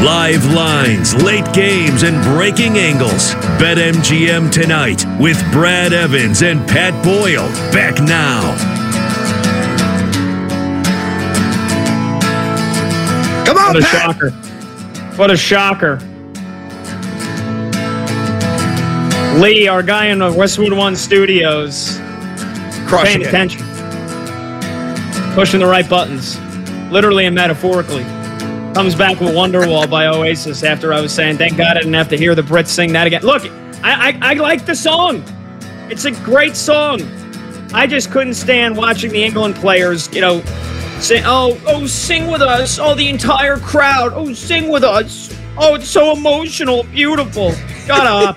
Live lines, late games, and breaking angles. BetMGM tonight with Brad Evans and Pat Boyle. Back now. Come on, what a Pat. shocker. What a shocker. Lee, our guy in the Westwood One Studios, Crushing paying attention. Pushing the right buttons. Literally and metaphorically. Comes back with Wonderwall by Oasis after I was saying, thank God I didn't have to hear the Brits sing that again. Look, I like the song. It's a great song. I just couldn't stand watching the England players, say, oh, sing with us. Oh, the entire crowd. Oh, sing with us. Oh, it's so emotional, beautiful. Shut up.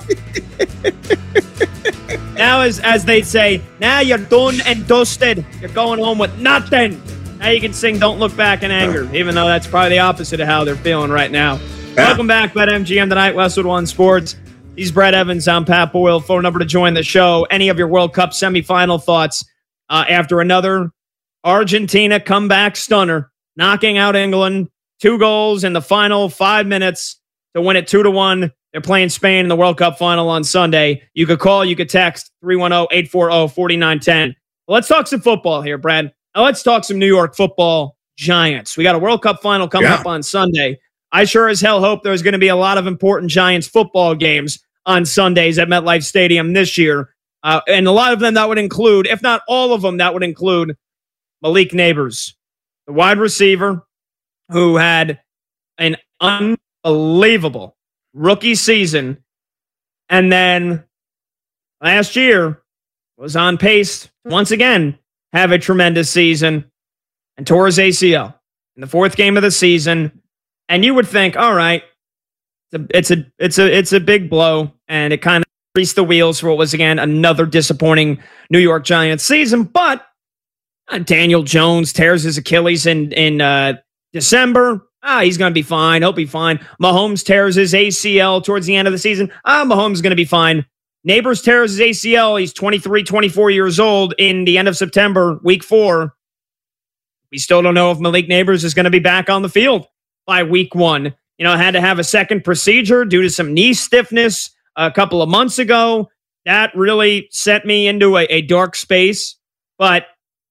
Now, as they say, now you're done and dusted. You're going home with nothing. Now you can sing Don't Look Back in Anger, even though that's probably the opposite of how they're feeling right now. Yeah. Welcome back, BetMGM tonight, Westwood One Sports. He's Brad Evans. I'm Pat Boyle. Phone number to join the show. Any of your World Cup semifinal thoughts after another Argentina comeback stunner, knocking out England, 2 goals in the final 5 minutes to win it 2-1. They're playing Spain in the World Cup final on Sunday. You could call, you could text 310-840-4910. Let's talk some football here, Brad. Now let's talk some New York Football Giants. We got a World Cup final coming up on Sunday. I sure as hell hope there's going to be a lot of important Giants football games on Sundays at MetLife Stadium this year. And a lot of them that would include, if not all of them, that would include Malik Nabers, the wide receiver who had an unbelievable rookie season. And then last year was on pace once again have a tremendous season and tore his ACL in the 4th game of the season. And you would think, all right, it's a big blow, and it kind of greased the wheels for what was again another disappointing New York Giants season. But Daniel Jones tears his Achilles in December. He's going to be fine. He'll be fine. Mahomes tears his ACL towards the end of the season. Mahomes is going to be fine. Nabers tears his ACL. He's 23, 24 years old in the end of September, week 4. We still don't know if Malik Nabers is going to be back on the field by week 1. Had to have a second procedure due to some knee stiffness a couple of months ago. That really set me into a dark space. But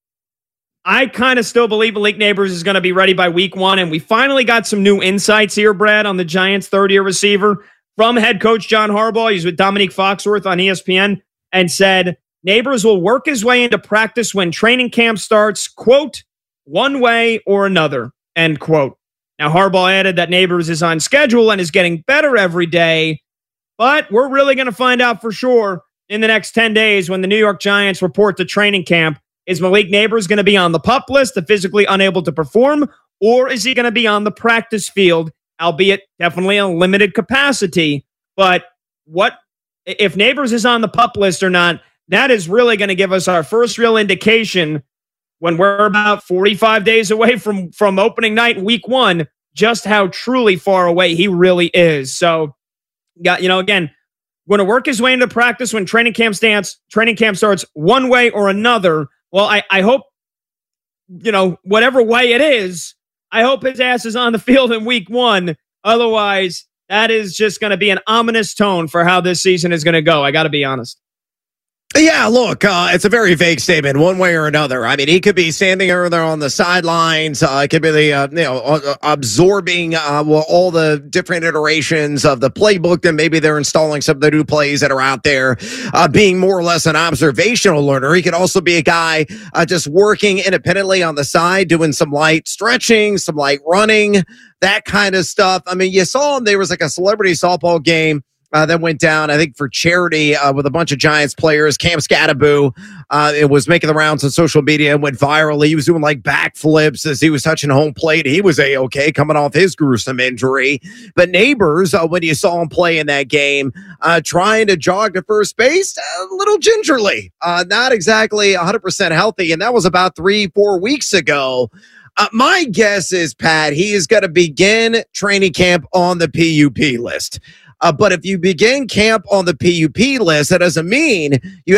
I kind of still believe Malik Nabers is going to be ready by week 1. And we finally got some new insights here, Brad, on the Giants' third-year receiver from head coach John Harbaugh. He's with Dominique Foxworth on ESPN and said Nabers will work his way into practice when training camp starts, quote, one way or another, end quote. Now, Harbaugh added that Nabers is on schedule and is getting better every day, but we're really going to find out for sure in the next 10 days when the New York Giants report to training camp. Is Malik Nabers going to be on the PUP list, the physically unable to perform, or is he going to be on the practice field, albeit definitely a limited capacity? But what if Nabers is on the PUP list or not? That is really going to give us our first real indication when we're about 45 days away from opening night, week 1, just how truly far away he really is. So, again, going to work his way into practice when training camp starts one way or another. Well, I hope, whatever way it is, I hope his ass is on the field in week 1. Otherwise, that is just going to be an ominous tone for how this season is going to go. I got to be honest. Yeah, look, it's a very vague statement, one way or another. I mean, he could be standing over there on the sidelines. It could be absorbing all the different iterations of the playbook. And maybe they're installing some of the new plays that are out there, being more or less an observational learner. He could also be a guy just working independently on the side, doing some light stretching, some light running, that kind of stuff. I mean, you saw him. There was like a celebrity softball game that went down, I think, for charity with a bunch of Giants players. Cam Scattaboo, it was making the rounds on social media and went viral. He was doing like backflips as he was touching home plate. He was A-okay coming off his gruesome injury. But Nabers, when you saw him play in that game, trying to jog to first base, a little gingerly, not exactly 100% healthy. And that was about 3-4 weeks ago. My guess is, Pat, he is going to begin training camp on the PUP list. But if you begin camp on the PUP list, that doesn't mean you